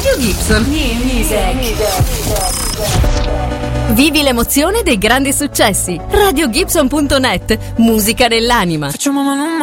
Radio Gibson. Vivi l'emozione dei grandi successi. RadioGibson.net. Musica nell'anima.